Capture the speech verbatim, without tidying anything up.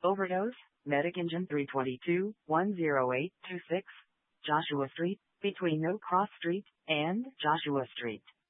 Overdose, Medic Engine three twenty-two, one oh eight two six, Joshua Street, between No Cross Street and Joshua Street.